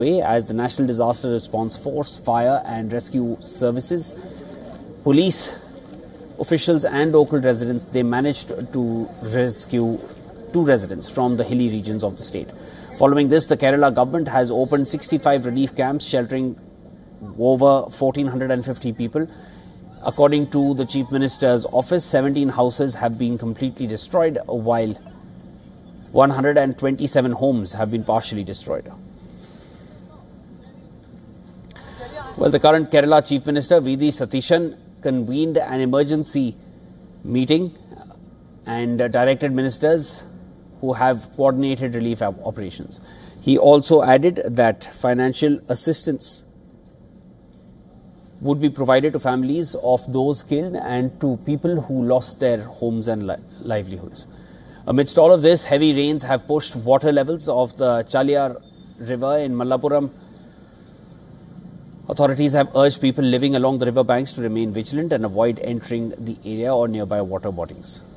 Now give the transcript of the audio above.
as the National Disaster Response Force, Fire and Rescue Services, police officials and local residents, they managed to rescue 2 residents from the hilly regions of the state. Following this, the Kerala government has opened 65 relief camps sheltering over 1,450 people. According to the Chief Minister's office, 17 houses have been completely destroyed, while 127 homes have been partially destroyed. Well, the current Kerala Chief Minister, V.D. Satheeshan, convened an emergency meeting and directed ministers who have coordinated relief operations. He also added that financial assistance would be provided to families of those killed and to people who lost their homes and livelihoods. Amidst all of this, heavy rains have pushed water levels of the Chaliyar River in Malappuram. Authorities have urged people living along the river banks to remain vigilant and avoid entering the area or nearby water bodies.